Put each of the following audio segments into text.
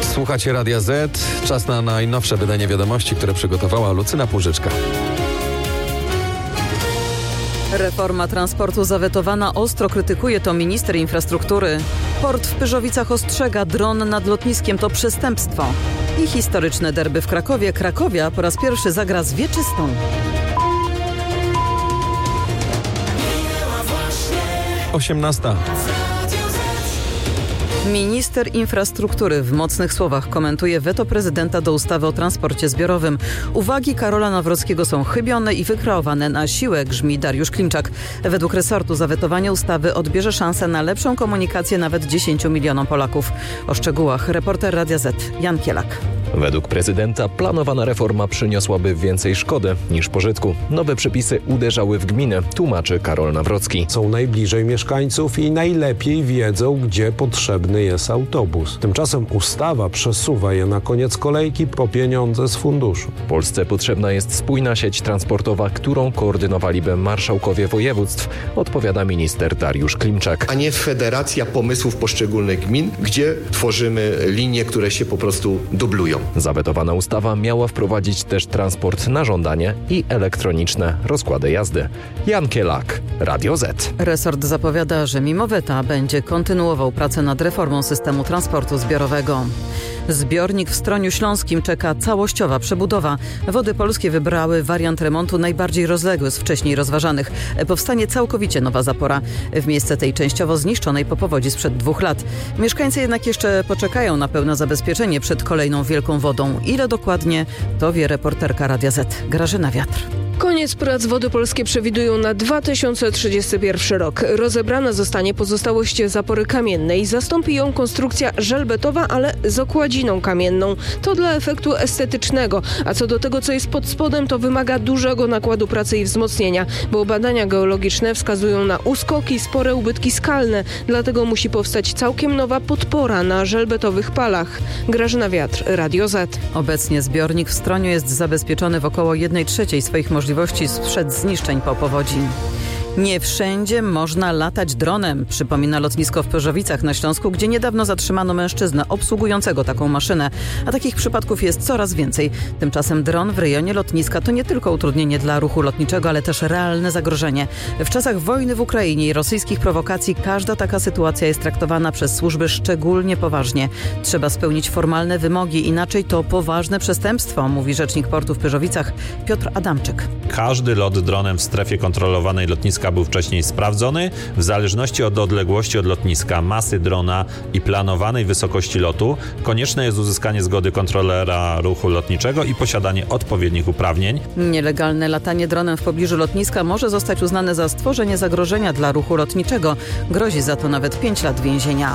Słuchacie Radia Z. Czas na najnowsze wydanie wiadomości, które przygotowała Lucyna Płużyczka. Reforma transportu zawetowana, ostro krytykuje to minister infrastruktury. Port w Pyrzowicach ostrzega, dron nad lotniskiem to przestępstwo. I historyczne derby w Krakowie. Krakowia po raz pierwszy zagra z Wieczystą. Osiemnasta. Minister infrastruktury w mocnych słowach komentuje weto prezydenta do ustawy o transporcie zbiorowym. Uwagi Karola Nawrockiego są chybione i wykreowane na siłę, grzmi Dariusz Klimczak. Według resortu zawetowanie ustawy odbierze szansę na lepszą komunikację nawet 10 milionom Polaków. O szczegółach reporter Radia Z Jan Kielak. Według prezydenta planowana reforma przyniosłaby więcej szkody niż pożytku. Nowe przepisy uderzały w gminę, tłumaczy Karol Nawrocki. Są najbliżej mieszkańców i najlepiej wiedzą, gdzie potrzebny jest autobus. Tymczasem ustawa przesuwa je na koniec kolejki po pieniądze z funduszu. W Polsce potrzebna jest spójna sieć transportowa, którą koordynowaliby marszałkowie województw, odpowiada minister Dariusz Klimczak. A nie federacja pomysłów poszczególnych gmin, gdzie tworzymy linie, które się po prostu dublują. Zawetowana ustawa miała wprowadzić też transport na żądanie i elektroniczne rozkłady jazdy. Jan Kielak, Radio Z. Resort zapowiada, że mimo weta będzie kontynuował pracę nad reformą systemu transportu zbiorowego. Zbiornik w Stroniu Śląskim czeka całościowa przebudowa. Wody Polskie wybrały wariant remontu najbardziej rozległy z wcześniej rozważanych. Powstanie całkowicie nowa zapora w miejsce tej częściowo zniszczonej po powodzi sprzed 2 lat. Mieszkańcy jednak jeszcze poczekają na pełne zabezpieczenie przed kolejną wielką wodą. Ile dokładnie, to wie reporterka Radia Z Grażyna Wiatr. Koniec prac Wody Polskie przewidują na 2031 rok. Rozebrana zostanie pozostałość zapory kamiennej. Zastąpi ją konstrukcja żelbetowa, ale z okładziną kamienną. To dla efektu estetycznego. A co do tego, co jest pod spodem, to wymaga dużego nakładu pracy i wzmocnienia, bo badania geologiczne wskazują na uskoki, spore ubytki skalne. Dlatego musi powstać całkiem nowa podpora na żelbetowych palach. Grażyna Wiatr, Radio Z. Obecnie zbiornik w Stroniu jest zabezpieczony w około 1/3 swoich możliwości sprzed zniszczeń po powodzi. Nie wszędzie można latać dronem, przypomina lotnisko w Pyrzowicach na Śląsku, gdzie niedawno zatrzymano mężczyznę obsługującego taką maszynę, a takich przypadków jest coraz więcej. Tymczasem dron w rejonie lotniska to nie tylko utrudnienie dla ruchu lotniczego, ale też realne zagrożenie. W czasach wojny w Ukrainie i rosyjskich prowokacji każda taka sytuacja jest traktowana przez służby szczególnie poważnie. Trzeba spełnić formalne wymogi, inaczej to poważne przestępstwo, mówi rzecznik portu w Pyrzowicach Piotr Adamczyk. Każdy lot dronem w strefie kontrolowanej lotniska był wcześniej sprawdzony. W zależności od odległości od lotniska, masy drona i planowanej wysokości lotu, konieczne jest uzyskanie zgody kontrolera ruchu lotniczego i posiadanie odpowiednich uprawnień. Nielegalne latanie dronem w pobliżu lotniska może zostać uznane za stworzenie zagrożenia dla ruchu lotniczego. Grozi za to nawet 5 lat więzienia.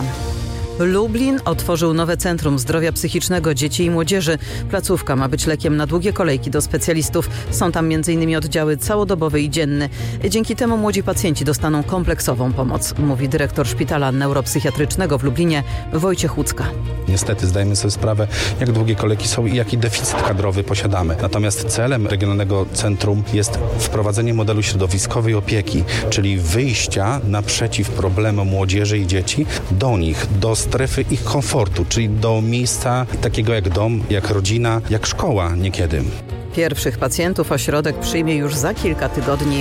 Lublin otworzył nowe Centrum Zdrowia Psychicznego Dzieci i Młodzieży. Placówka ma być lekiem na długie kolejki do specjalistów. Są tam m.in. oddziały całodobowy i dzienny. Dzięki temu młodzi pacjenci dostaną kompleksową pomoc, mówi dyrektor Szpitala Neuropsychiatrycznego w Lublinie Wojciech Łódzka. Niestety zdajemy sobie sprawę, jak długie kolejki są i jaki deficyt kadrowy posiadamy. Natomiast celem Regionalnego Centrum jest wprowadzenie modelu środowiskowej opieki, czyli wyjścia naprzeciw problemom młodzieży i dzieci do nich, do strefy ich komfortu, czyli do miejsca takiego jak dom, jak rodzina, jak szkoła niekiedy. Pierwszych pacjentów ośrodek przyjmie już za kilka tygodni.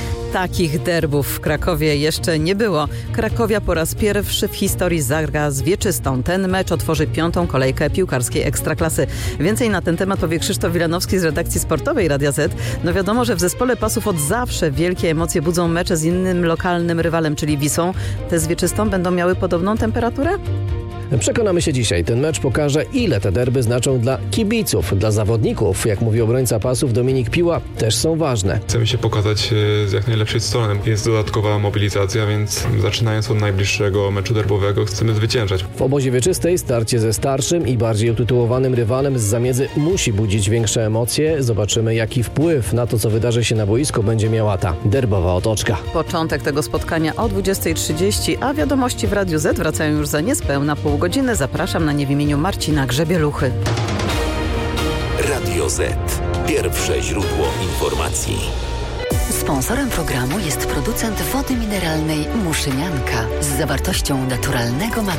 Takich derbów w Krakowie jeszcze nie było. Krakowia po raz pierwszy w historii zagra z Wieczystą. Ten mecz otworzy 5. kolejkę piłkarskiej Ekstraklasy. Więcej na ten temat powie Krzysztof Wilanowski z redakcji sportowej Radia Z. No wiadomo, że w zespole Pasów od zawsze wielkie emocje budzą mecze z innym lokalnym rywalem, czyli Wisłą. Te z Wieczystą będą miały podobną temperaturę? Przekonamy się dzisiaj. Ten mecz pokaże, ile te derby znaczą dla kibiców. Dla zawodników, jak mówi obrońca Pasów Dominik Piła, też są ważne. Chcemy się pokazać z jak najlepszej strony. Jest dodatkowa mobilizacja, więc zaczynając od najbliższego meczu derbowego chcemy zwyciężać. W obozie wieczystej starcie ze starszym i bardziej utytułowanym rywalem z zamiedzy musi budzić większe emocje. Zobaczymy, jaki wpływ na to, co wydarzy się na boisku, będzie miała ta derbowa otoczka. Początek tego spotkania o 20:30, a wiadomości w Radiu Z wracają już za niespełna pół godziny. Zapraszam na nie w imieniu Marcina Grzebieluchy. Radio Z. Pierwsze źródło informacji. Sponsorem programu jest producent wody mineralnej Muszynianka z zawartością naturalnego